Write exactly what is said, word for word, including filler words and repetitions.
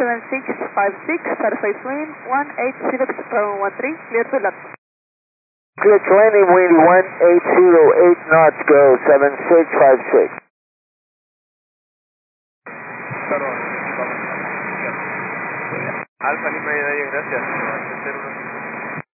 seven six five six, certified wind one eight zero seven one three, clear to land. Clear to landing, wind one eight zero eight knots, go seven six five six. Alfa Lima, gracias.